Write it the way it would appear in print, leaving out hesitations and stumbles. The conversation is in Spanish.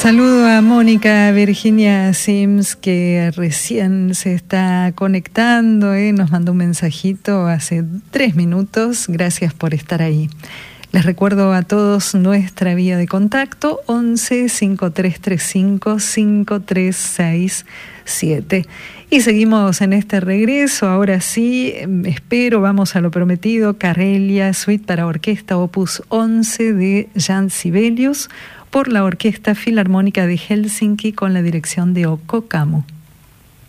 Saludo a Mónica Virginia Sims, que recién se está conectando, nos mandó un mensajito hace 3 minutos. Gracias por estar ahí. Les recuerdo a todos nuestra vía de contacto 11 5335 5367. Y seguimos en este regreso. Ahora sí, espero, vamos a lo prometido. Karelia, suite para orquesta opus 11 de Jan Sibelius, por la Orquesta Filarmónica de Helsinki con la dirección de Okko Kamu.